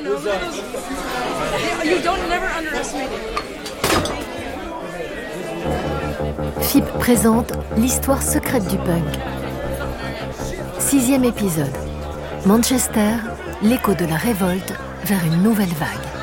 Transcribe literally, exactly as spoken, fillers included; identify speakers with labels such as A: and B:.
A: know, those, you don't never underestimate it.
B: F I B présente l'histoire secrète du punk. Sixième épisode. Manchester, l'écho de la révolte vers une nouvelle vague.